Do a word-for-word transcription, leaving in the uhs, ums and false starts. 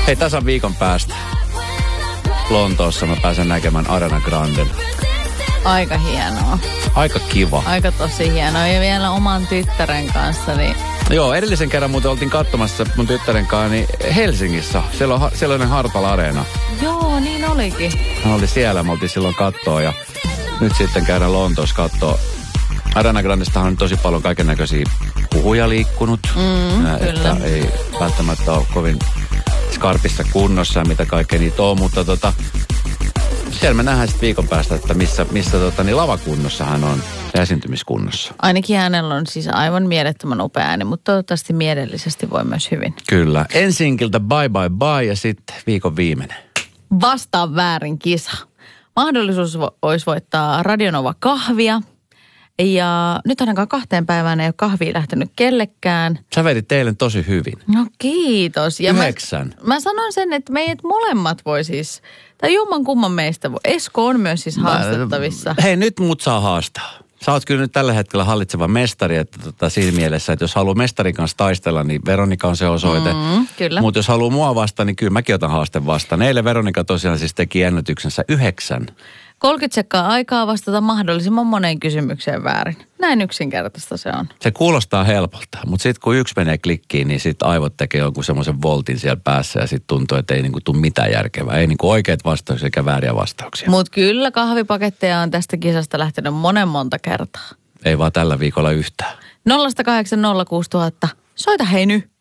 Hei, tasan viikon päästä Lontoossa mä pääsen näkemään Ariana Granden. Aika hienoa. Aika kiva. Aika tosi hienoa. Ja vielä oman tyttären kanssa, niin... Joo, edellisen kerran muuten oltiin katsomassa mun tyttären kanssa niin Helsingissä. Siellä on, siellä on Hartwall-areena. Joo, niin olikin. Hän oli siellä, me oltiin silloin kattoo ja nyt sitten käydään Lontoossa kattoo. Ariana Grandestahan on tosi paljon kaikennäköisiä puhuja liikkunut. Mm, ja, kyllä. Että ei välttämättä ole kovin skarpissa kunnossa, mitä kaikkea niitä on, mutta tota... Siellä me nähdään sitten viikon päästä, että missä, missä tota, niin lavakunnossa hän on, esiintymiskunnossa. Ainakin hänellä on siis aivan mielettömän upea ääni, mutta toivottavasti mielellisesti voi myös hyvin. Kyllä. Ensinkiltä Bye Bye Bye ja sitten viikon viimeinen. Vastaan väärin kisa. Mahdollisuus vo- olisi voittaa Radionova kahvia. Ja nyt ainakaan kahteen päivään ei ole kahvia lähtenyt kellekään. Sä vedit eilen tosi hyvin. No kiitos. Ja Yhdeksän. Mä, mä sanon sen, että meidät molemmat voi siis, tai jomman kumman meistä voi. Esko on myös siis haastettavissa. Mä, hei, nyt mut saa haastaa. Sä oot kyllä nyt tällä hetkellä hallitseva mestari, että tota, siinä mielessä, että jos haluaa mestarin kanssa taistella, niin Veronika on se osoite. Mm, kyllä. Mutta jos haluaa mua vastaan, niin kyllä mäkin otan haaste vastaan. Eilen Veronika tosiaan siis teki ennätyksensä yhdeksän. kolmekymmentä sekkaa aikaa vastata mahdollisimman moneen kysymykseen väärin. Näin yksinkertaista se on. Se kuulostaa helpolta, mutta sitten kun yksi menee klikkiin, niin sitten aivot tekee jonkun semmoisen voltin siellä päässä ja sitten tuntuu, että ei niinku tule mitään järkevää. Ei niinku oikeat vastauksia eikä vääriä vastauksia. Mutta kyllä kahvipaketteja on tästä kisasta lähtenyt monen monta kertaa. Ei vaan tällä viikolla yhtään. nolla kahdeksan nolla kuusi nolla nolla nolla. Soita hei nyt.